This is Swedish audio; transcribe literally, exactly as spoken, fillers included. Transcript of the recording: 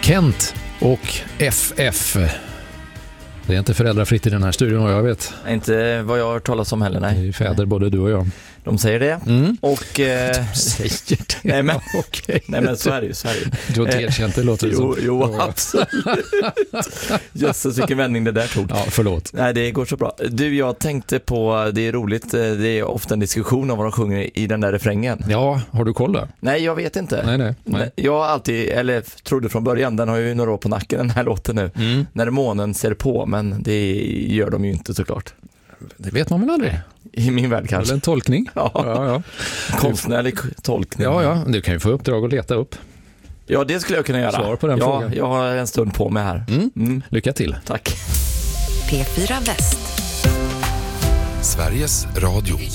Kent och F F. Det är inte föräldrafritt i den här studion, jag vet. Inte vad jag har hört talas om heller, nej. Det är fäder, både du och jag. De säger det. Mm. Och... Eh, De säger det. Nej, men, okay. nej, men så är det ju. Så är det ju. Du har inte erkänt det, låter det Jo, som. jo absolut. Jösses, vilken vändning det där tog. Ja, förlåt. Nej, det går så bra. Du, jag tänkte på, det är roligt, det är ofta en diskussion om vad de sjunger i den där refrängen. Ja, har du koll där? Nej, jag vet inte. Nej, nej. nej. Jag har alltid, eller trodde från början, den har ju några år på nacken den här låten nu. Mm. När månen ser på, men det gör de ju inte såklart. Det vet man väl aldrig? I min värld Eller kanske. en tolkning. Ja. Ja, ja. Konstnärlig tolkning. Ja, ja. Du kan ju få uppdrag att leta upp. Ja, det skulle jag kunna göra. Svar på den ja, frågan. jag har en stund på mig här. Mm. Mm. Lycka till. Tack. P fyra Väst. Sveriges Radio.